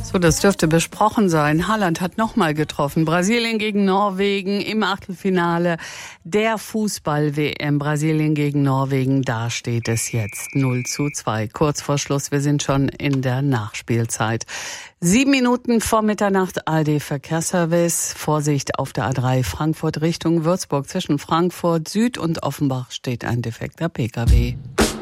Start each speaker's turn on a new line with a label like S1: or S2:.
S1: So, das dürfte besprochen sein. Haaland hat nochmal getroffen. Brasilien gegen Norwegen im Achtelfinale der Fußball-WM. Brasilien gegen Norwegen, da steht es jetzt 0:2. Kurz vor Schluss, wir sind schon in der Nachspielzeit. 7 Minuten vor Mitternacht, ARD Verkehrsservice. Vorsicht auf der A3 Frankfurt Richtung Würzburg. Zwischen Frankfurt Süd und Offenbach steht ein defekter Pkw.